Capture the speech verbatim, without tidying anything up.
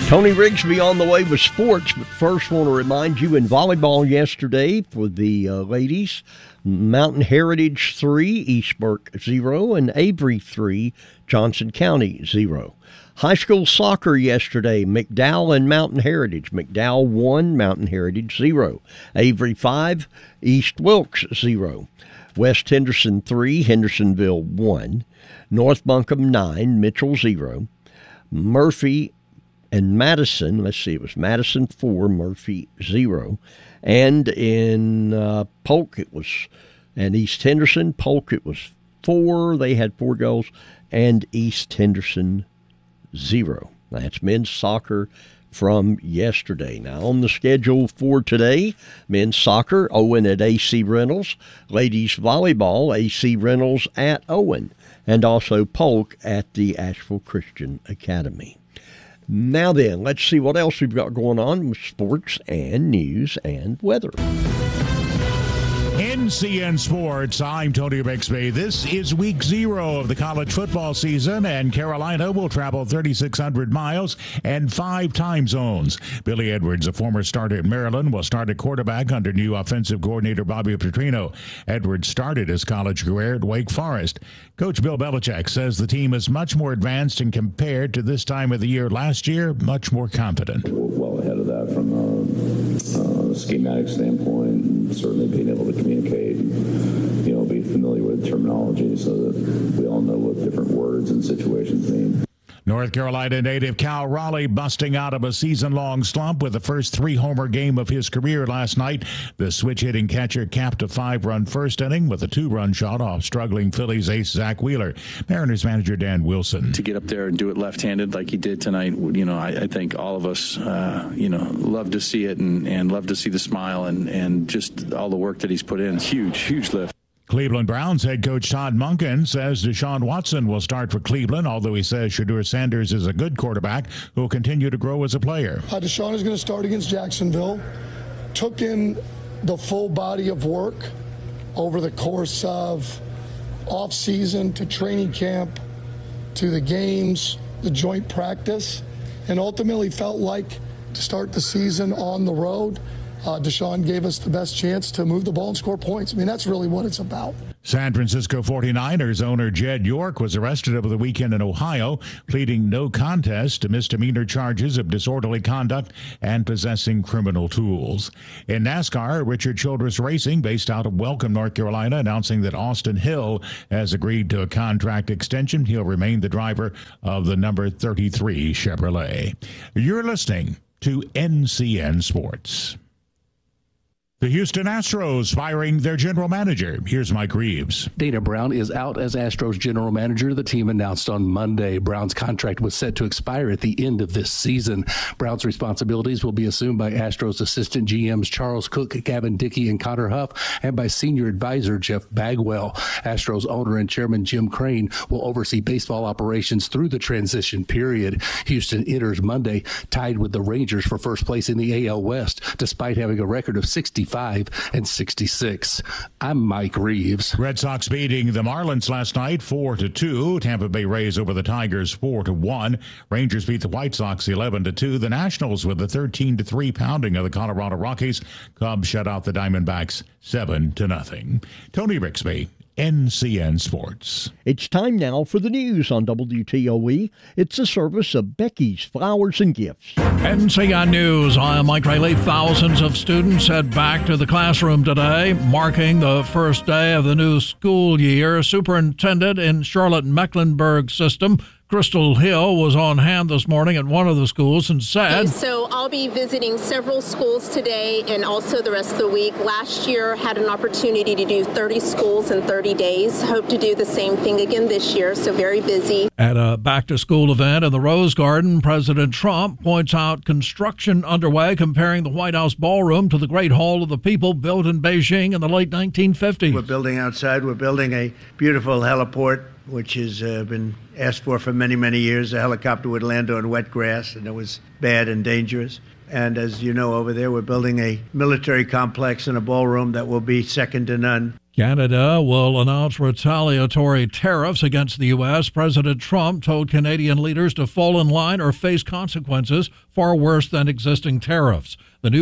Tony Rigsby on the way with sports, but first want to remind you in volleyball yesterday for the uh, ladies, Mountain Heritage three, East Burke zero, and Avery three, Johnson County zero. High school soccer yesterday, McDowell and Mountain Heritage. McDowell one, Mountain Heritage zero. Avery five, East Wilkes zero. West Henderson three, Hendersonville one. North Buncombe nine, Mitchell zero. Murphy and Madison, let's see, it was Madison four, Murphy zero. And in uh, Polk, it was, and East Henderson, Polk, it was four. They had four goals. And East Henderson, zero. That's men's soccer from yesterday. Now, on the schedule for today, men's soccer, Owen at A C Reynolds. Ladies volleyball, A C Reynolds at Owen. And also Polk at the Asheville Christian Academy. Now then, let's see what else we've got going on with sports and news and weather. N C N Sports, I'm Tony Bixby. This is week zero of the college football season, and Carolina will travel thirty-six hundred miles and five time zones. Billy Edwards, a former starter at Maryland, will start at quarterback under new offensive coordinator Bobby Petrino. Edwards started his college career at Wake Forest. Coach Bill Belichick says the team is much more advanced and compared to this time of the year last year, much more confident. We're well ahead of that from a, a schematic standpoint, and certainly being able to communicate and, you know, be familiar with terminology so that we all know what different words and situations mean. North Carolina native Cal Raleigh busting out of a season-long slump with the first three-homer game of his career last night. The switch-hitting catcher capped a five-run first inning with a two-run shot off struggling Phillies ace Zach Wheeler. Mariners manager Dan Wilson. To get up there and do it left-handed like he did tonight, you know, I, I think all of us, uh, you know, love to see it and, and love to see the smile and, and just all the work that he's put in. Huge, huge lift. Cleveland Browns head coach Todd Monken says Deshaun Watson will start for Cleveland, although he says Shedeur Sanders is a good quarterback who will continue to grow as a player. Uh, Deshaun is going to start against Jacksonville. Took in the full body of work over the course of off-season to training camp to the games, the joint practice, and ultimately felt like to start the season on the road, Uh, Deshaun gave us the best chance to move the ball and score points. I mean, that's really what it's about. San Francisco forty-niners owner Jed York was arrested over the weekend in Ohio, pleading no contest to misdemeanor charges of disorderly conduct and possessing criminal tools. In NASCAR, Richard Childress Racing, based out of Welcome, North Carolina, announcing that Austin Hill has agreed to a contract extension. He'll remain the driver of the number thirty-three Chevrolet. You're listening to N C N Sports. The Houston Astros firing their general manager. Here's Mike Reeves. Dana Brown is out as Astros general manager. The team announced on Monday Brown's contract was set to expire at the end of this season. Brown's responsibilities will be assumed by Astros assistant G Ms Charles Cook, Gavin Dickey, and Connor Huff, and by senior advisor Jeff Bagwell. Astros owner and chairman Jim Crane will oversee baseball operations through the transition period. Houston enters Monday tied with the Rangers for first place in the A L West, despite having a record of sixty-five and sixty-six. I'm Mike Reeves. Red Sox beating the Marlins last night four to two. Tampa Bay Rays over the Tigers four to one. Rangers beat the White Sox eleven to two. The Nationals with a thirteen to three pounding of the Colorado Rockies. Cubs shut out the Diamondbacks seven to nothing. Tony Rixby, N C N Sports. It's time now for the news on W T O E. It's a service of Becky's Flowers and Gifts. N C N News, I'm Mike Rayleigh. Thousands of students head back to the classroom today, marking the first day of the new school year. Superintendent in Charlotte-Mecklenburg system, Crystal Hill, was on hand this morning at one of the schools and said, So I'll be visiting several schools today and also the rest of the week. Last year had an opportunity to do thirty schools in thirty days. Hope to do the same thing again this year, so very busy. At a back-to-school event in the Rose Garden, President Trump points out construction underway comparing the White House ballroom to the Great Hall of the People built in Beijing in the late nineteen fifties. We're building outside. We're building a beautiful heliport, which has uh, been asked for for many, many years. A helicopter would land on wet grass, and it was bad and dangerous. And as you know, over there, we're building a military complex and a ballroom that will be second to none. Canada will announce retaliatory tariffs against the U S. President Trump told Canadian leaders to fall in line or face consequences far worse than existing tariffs. The new